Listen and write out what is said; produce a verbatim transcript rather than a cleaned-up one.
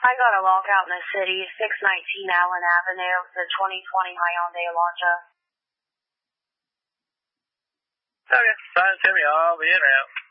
I got a lockout in the city, six nineteen Allen Avenue, the twenty twenty Hyundai Elantra. Okay, sign Timmy, I'll be in route.